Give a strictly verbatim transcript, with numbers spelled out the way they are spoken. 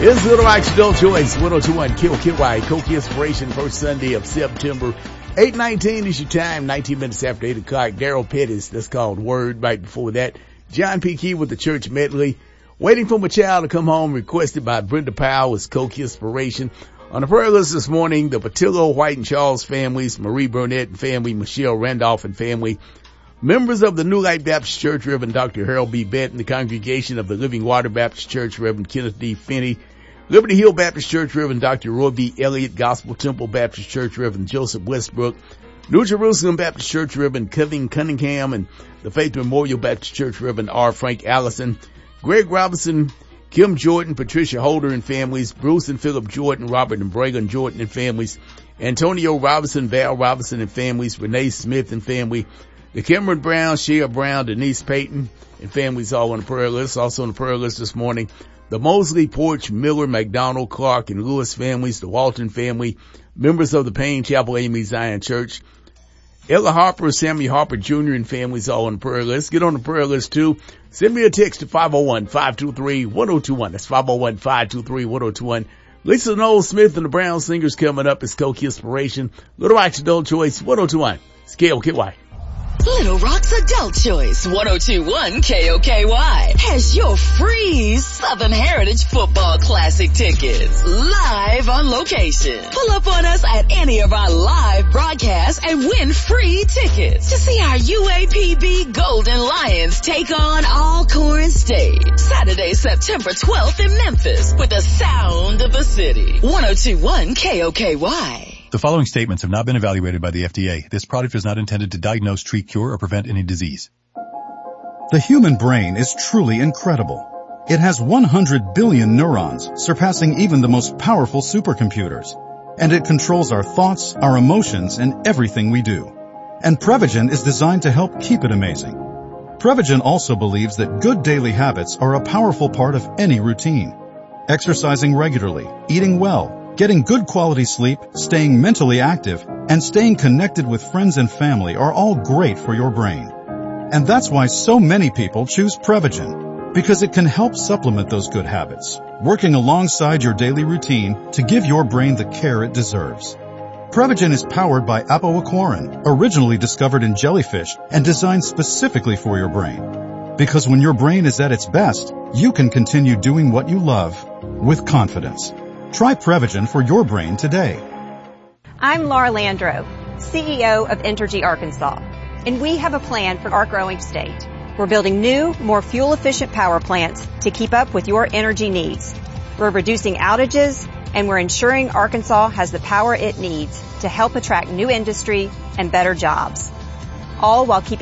It's Little Rock's Adult Choice, one oh two point one K O K Y, Koki Inspiration, first Sunday of September. eight nineteen is your time, nineteen minutes after eight o'clock. Daryl Pettis, that's called Word. Right before that, John P. Key with the church medley. Waiting for My Child to Come Home, requested by Brenda Powell, is Koki Inspiration. On the prayer list this morning, the Patillo, White, and Charles families, Marie Burnett and family, Michelle Randolph and family, members of the New Life Baptist Church, Reverend Doctor Harold B. Benton, the congregation of the Living Water Baptist Church, Reverend Kenneth D. Finney, Liberty Hill Baptist Church, Reverend Doctor Roy B. Elliott, Gospel Temple Baptist Church, Reverend Joseph Westbrook, New Jerusalem Baptist Church, Reverend Kevin Cunningham, and the Faith Memorial Baptist Church, Reverend R. Frank Allison, Greg Robinson, Kim Jordan, Patricia Holder and families, Bruce and Philip Jordan, Robert and Bragan Jordan and families, Antonio Robinson, Val Robinson and families, Renee Smith and family, the Cameron Brown, Shea Brown, Denise Payton and families all on the prayer list. Also on the prayer list this morning, the Mosley, Porch, Miller, McDonald, Clark, and Lewis families, the Walton family, members of the Payne Chapel A M E Zion Church, Ella Harper, Sammy Harper Junior and families all on the prayer list. Get on the prayer list too. Send me a text to five oh one, five two three, one oh two one. That's five oh one, five two three, one oh two one. Lisa Noel Smith and the Brown Singers coming up. It's Koki Inspiration. Little Rock's Adult Choice, one oh two one. It's K O K Y. Little Rock's Adult Choice, one oh two point one K O K Y, has your free Southern Heritage Football Classic tickets live on location. Pull up on us at any of our live broadcasts and win free tickets to see our U A P B Golden Lions take on Alcorn State Saturday, September twelfth in Memphis with the sound of the city. one oh two point one K O K Y. The following statements have not been evaluated by the F D A. This product is not intended to diagnose, treat, cure, or prevent any disease. The human brain is truly incredible. It has one hundred billion neurons, surpassing even the most powerful supercomputers. And it controls our thoughts, our emotions, and everything we do. And Prevagen is designed to help keep it amazing. Prevagen also believes that good daily habits are a powerful part of any routine. Exercising regularly, eating well, getting good quality sleep, staying mentally active, and staying connected with friends and family are all great for your brain. And that's why so many people choose Prevagen, because it can help supplement those good habits, working alongside your daily routine to give your brain the care it deserves. Prevagen is powered by apoaquarin, originally discovered in jellyfish and designed specifically for your brain. Because when your brain is at its best, you can continue doing what you love with confidence. Try Prevagen for your brain today. I'm Laura Landro, C E O of Entergy Arkansas, and we have a plan for our growing state. We're building new, more fuel-efficient power plants to keep up with your energy needs. We're reducing outages, and we're ensuring Arkansas has the power it needs to help attract new industry and better jobs, all while keeping